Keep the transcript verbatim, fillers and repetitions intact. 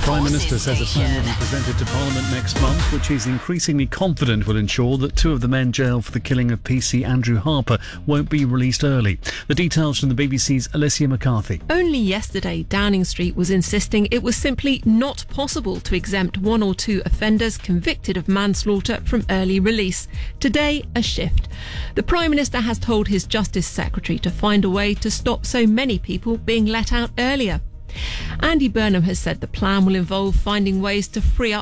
Prime Minister says a plan will be presented to Parliament next month, which he's increasingly confident will ensure that two of the men jailed for the killing of P C Andrew Harper won't be released early. The details from the B B C's Alicia McCarthy. Only yesterday, Downing Street was insisting it was simply not possible to exempt one or two offenders convicted of manslaughter from early release. Today, a shift. The Prime Minister has told his Justice Secretary to find a way to stop so many people being let out earlier. Andy Burnham has said the plan will involve finding ways to free up